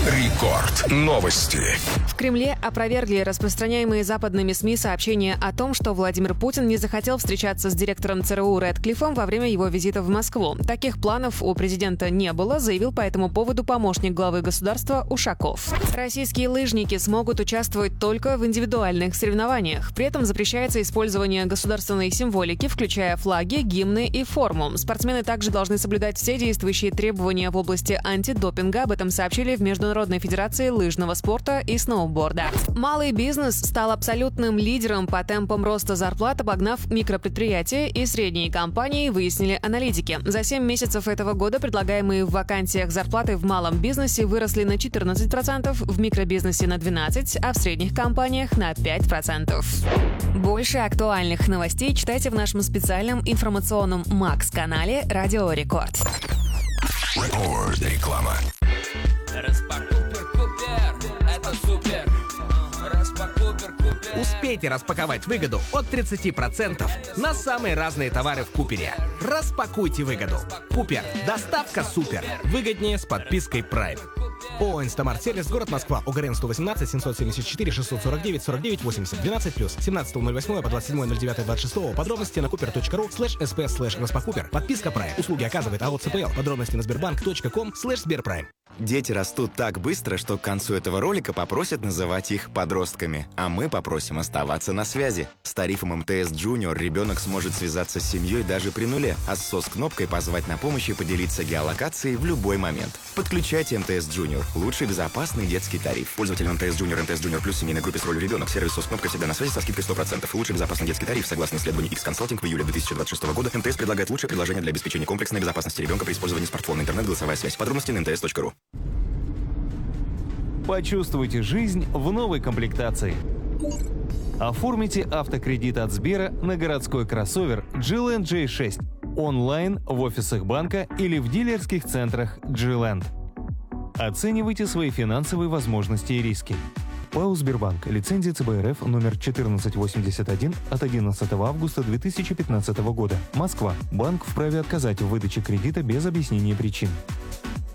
Рекорд. Новости. В Кремле опровергли распространяемые западными СМИ сообщения о том, что Владимир Путин не захотел встречаться с директором ЦРУ Рэдклиффом во время его визита в Москву. Таких планов у президента не было, заявил по этому поводу помощник главы государства Ушаков. Российские лыжники смогут участвовать только в индивидуальных соревнованиях. При этом запрещается использование государственной символики, включая флаги, гимны и форму. Спортсмены также должны соблюдать все действующие требования в области антидопинга. Об этом сообщили в Международной федерации лыжного спорта и сноуборда. Малый бизнес стал абсолютным лидером по темпам роста зарплат, обогнав микропредприятия и средние компании, выяснили аналитики. За 7 месяцев этого года предлагаемые в вакансиях зарплаты в малом бизнесе выросли на 14%, в микробизнесе на 12%, а в средних компаниях на 5%. Больше актуальных новостей читайте в нашем специальном информационном Макс-канале «Радио Рекорд». Реклама. Распакупер-купер, это супер. Распакупер-купер. Успейте распаковать выгоду от 30% на самые разные товары в Купере. Распакуйте выгоду. Купер. Доставка супер. Выгоднее с подпиской Prime. ООО «Инстамарт Сервис», город Москва, ОГРН 118 774 649 49 80 12+, 17.08 по 27.09.26. Подробности на cooper.ru/sp/распакупер. Подписка Prime. Услуги оказывает АО ЦПЛ. Подробности на sberbank.com/сберпрайм. Дети растут так быстро, что к концу этого ролика попросят называть их подростками. А мы попросим оставаться на связи. С тарифом МТС Junior ребенок сможет связаться с семьей даже при нуле, а с СОС-кнопкой позвать на помощь и поделиться геолокацией в любой момент. Подключайте МТС Junior. Лучший безопасный детский тариф. Пользователь МТС Junior, МТС Junior Plus семейной группе с ролью ребенок. Сервис СОС-кнопка всегда на связи со скидкой 100%. Лучший безопасный детский тариф. Согласно исследованию X-Consulting в июле 2026 года, МТС предлагает лучшее предложение для обеспечения комплексной безопасности ребенка при использовании смартфона, интернет, голосовая связь. Подробности на mts.ru. Почувствуйте жизнь в новой комплектации. Оформите автокредит от Сбера на городской кроссовер GLand J6 онлайн в офисах банка или в дилерских центрах GLand. Оценивайте свои финансовые возможности и риски. ПАО «Сбербанк». Лицензия ЦБ РФ номер 1481 от 11 августа 2015 года. Москва. Банк вправе отказать в выдаче кредита без объяснения причин.